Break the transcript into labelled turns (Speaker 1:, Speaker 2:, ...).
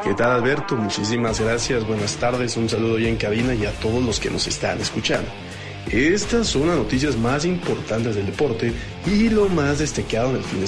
Speaker 1: ¿Qué tal, Alberto? Muchísimas gracias, buenas tardes, un saludo ya en cabina y a todos los que nos están escuchando. Estas son las noticias más importantes del deporte y lo más destacado en el fin de